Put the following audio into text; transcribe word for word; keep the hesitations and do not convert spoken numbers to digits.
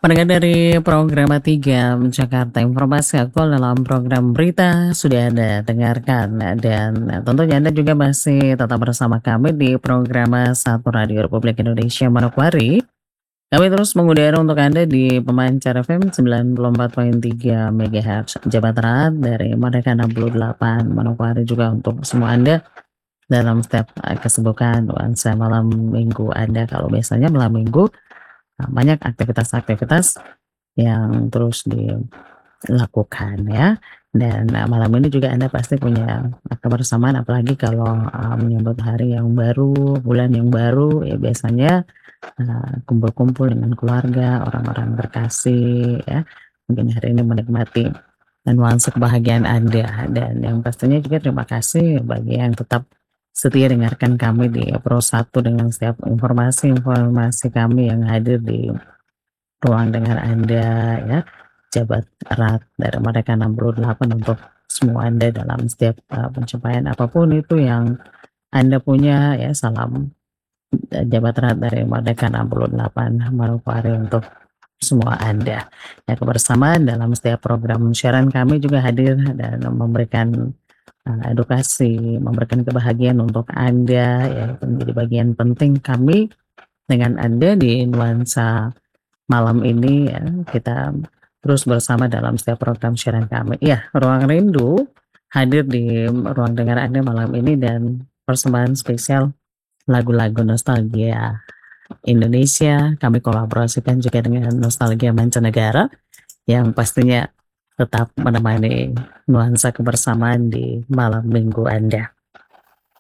Pendengar dari program tiga Jakarta, informasi aktual dalam program berita sudah Anda dengarkan dan tentunya Anda juga masih tetap bersama kami di program Satu Radio Republik Indonesia Manokwari. Kami terus mengudara untuk Anda di pemancar F M sembilan puluh empat koma tiga MHz Jawa Barat dari Merdeka enam puluh delapan Manokwari juga untuk semua Anda dalam setiap eh, kesibukan nuansa malam minggu Anda. Kalau biasanya malam minggu eh, banyak aktivitas-aktivitas yang terus dilakukan ya. Dan eh, malam ini juga Anda pasti punya eh, kebersamaan apalagi kalau eh, menyambut hari yang baru, bulan yang baru ya biasanya eh, kumpul-kumpul dengan keluarga, orang-orang terkasih ya. Mungkin hari ini menikmati dan nuansa kebahagiaan Anda dan yang pastinya juga terima kasih bagi yang tetap setia dengarkan kami di Pro satu dengan setiap informasi-informasi kami yang hadir di ruang dengar Anda ya, jabat erat dari Merdeka enam puluh delapan untuk semua Anda dalam setiap uh, pencapaian apapun itu yang Anda punya ya, salam uh, jabat erat dari Merdeka enam puluh delapan Manokwari untuk semua Anda. Ya, kebersamaan dalam setiap program siaran kami juga hadir dan memberikan uh, edukasi, memberikan kebahagiaan untuk Anda ya, itu menjadi bagian penting kami dengan Anda di nuansa malam ini ya, kita terus bersama dalam setiap program siaran kami. Iya, Ruang Rindu hadir di ruang dengar Anda malam ini dan persembahan spesial lagu-lagu nostalgia Indonesia. Kami kolaborasikan juga dengan nostalgia mancanegara yang pastinya tetap menemani nuansa kebersamaan di malam minggu Anda.